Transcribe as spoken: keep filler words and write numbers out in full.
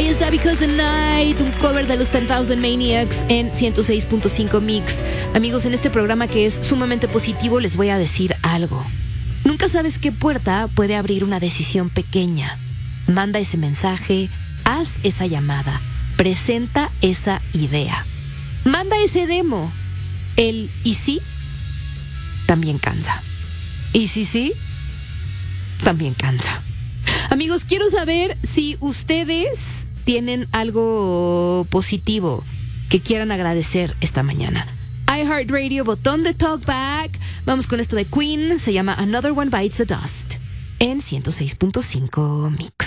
Ahí está Because the Night, un cover de los ten thousand Maniacs en ciento seis punto cinco Mix. Amigos, en este programa que es sumamente positivo les voy a decir algo. Nunca sabes qué puerta puede abrir una decisión pequeña. Manda ese mensaje, haz esa llamada, presenta esa idea. Manda ese demo. El y sí también cansa. Y sí, sí, también cansa. Amigos, quiero saber si ustedes tienen algo positivo que quieran agradecer esta mañana. iHeartRadio, botón de Talkback. Vamos con esto de Queen. Se llama Another One Bites the Dust en ciento seis punto cinco Mix.